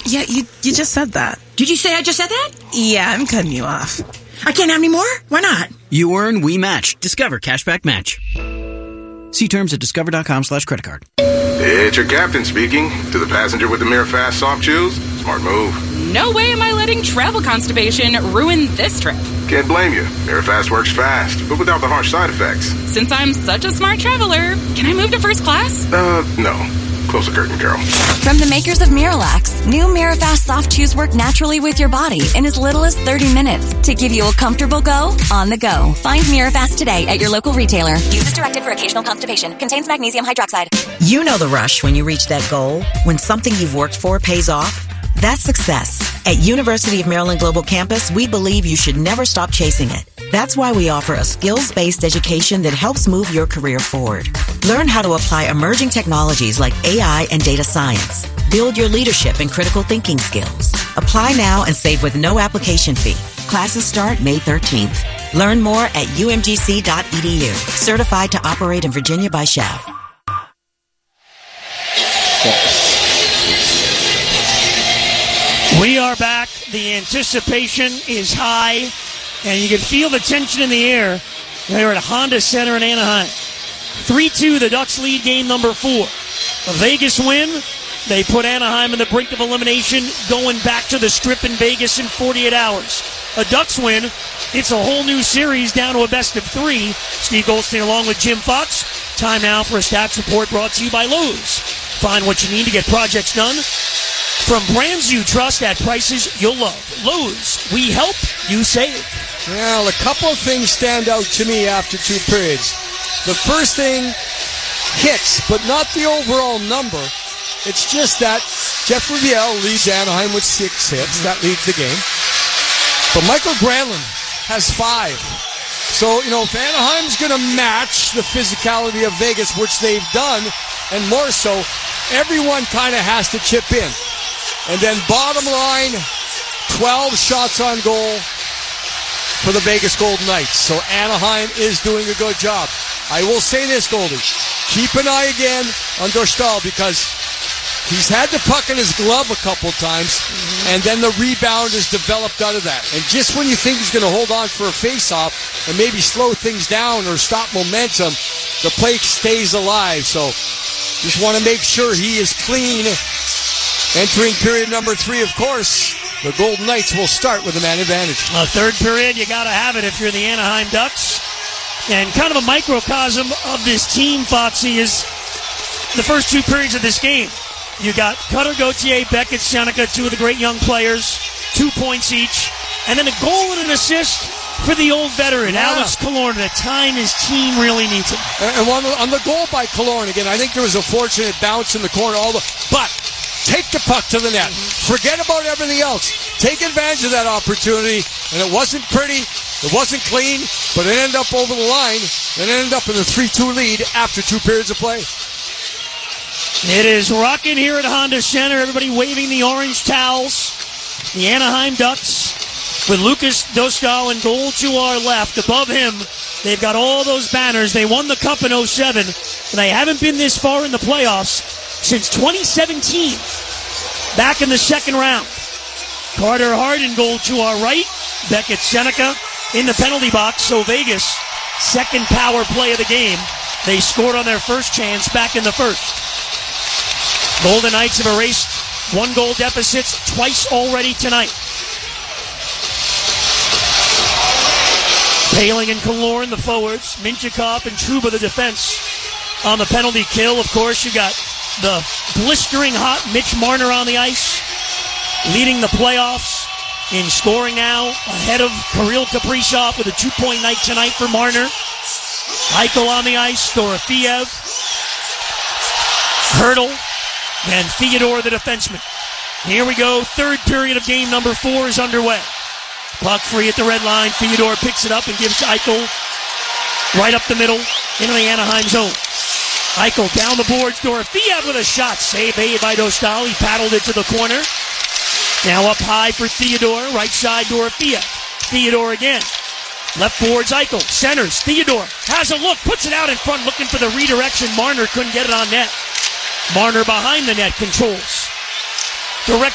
Yeah, you just said that. Did you say I just said that? Yeah, I'm cutting you off. I can't have any more? Why not? You earn, we match. Discover Cashback Match. See terms at discover.com/creditcard. It's your captain speaking. To the passenger with the Mirror Fast Soft Chews, smart move. No way am I letting travel constipation ruin this trip. Can't blame you. Mirror Fast works fast, but without the harsh side effects. Since I'm such a smart traveler, can I move to first class? No. Close the curtain, Carol. From the makers of Miralax, new Mirafast soft chews work naturally with your body in as little as 30 minutes to give you a comfortable go on the go. Find Mirafast today at your local retailer. Use as directed for occasional constipation. Contains magnesium hydroxide. You know the rush when you reach that goal, when something you've worked for pays off. That's success. At University of Maryland Global Campus, we believe you should never stop chasing it. That's why we offer a skills-based education that helps move your career forward. Learn how to apply emerging technologies like AI and data science. Build your leadership and critical thinking skills. Apply now and save with no application fee. Classes start May 13th. Learn more at umgc.edu. Certified to operate in Virginia by SCHEV. We are back. The anticipation is high, and you can feel the tension in the air. They're at Honda Center in Anaheim. 3-2, the Ducks lead game number 4. A Vegas win. They put Anaheim on the brink of elimination, going back to the Strip in Vegas in 48 hours. A Ducks win. It's a whole new series down to a best of 3. Steve Goldstein along with Jim Fox. Time now for a stats report brought to you by Lowe's. Find what you need to get projects done from brands you trust at prices you'll love. Lowe's, we help, you save. Well, a couple of things stand out to me after 2 periods. The first thing, hits, but not the overall number. It's just that Jeff Raviel leads Anaheim with 6 hits. That leads the game. But Michael Granlund has 5. So, if Anaheim's going to match the physicality of Vegas, which they've done, and more so, everyone kind of has to chip in. And then bottom line, 12 shots on goal for the Vegas Golden Knights. So Anaheim is doing a good job. I will say this, Goldie. Keep an eye again on Dostal because he's had the puck in his glove a couple times, and then the rebound is developed out of that. And just when you think he's going to hold on for a face-off and maybe slow things down or stop momentum, the play stays alive. So just want to make sure he is clean. Entering period number 3, of course, the Golden Knights will start with a man advantage. A third period, you got to have it if you're the Anaheim Ducks. And kind of a microcosm of this team, Foxy, is the first 2 periods of this game. You got Cutter Gauthier, Beckett, Seneca, 2 of the great young players, 2 points each. And then a goal and an assist for the old veteran, Alex Killorn, at a time his team really needs him. And on the goal by Killorn, again, I think there was a fortunate bounce in the corner, but take the puck to the net. Forget about everything else. Take advantage of that opportunity. And it wasn't pretty. It wasn't clean. But it ended up over the line. And it ended up in a 3-2 lead after 2 periods of play. It is rocking here at Honda Center. Everybody waving the orange towels. The Anaheim Ducks with Lucas Dostal in goal to our left. Above him, they've got all those banners. They won the Cup in 2007. And they haven't been this far in the playoffs since 2017, back in the second round. Carter Hart in goal to our right. Beckett Seneca in the penalty box. So Vegas, second power play of the game. They scored on their first chance back in the first. Golden Knights have erased 1-goal deficits twice already tonight. Paling and Killorn, the forwards. Minchikov and Trouba, the defense. On the penalty kill, of course, you got the blistering hot Mitch Marner on the ice, leading the playoffs in scoring now, ahead of Kirill Kaprizov with a 2-point night tonight for Marner. Eichel on the ice, Dorofeev, Hurdle, and Theodore, the defenseman. Here we go, third period of game number 4 is underway. Puck free at the red line, Theodore picks it up and gives Eichel right up the middle into the Anaheim zone. Eichel down the boards. Dorofeev with a shot. Save made by Dostal. He paddled it to the corner. Now up high for Theodore. Right side Dorofeev. Theodore again. Left boards Eichel. Centers. Theodore has a look. Puts it out in front looking for the redirection. Marner couldn't get it on net. Marner behind the net controls. Direct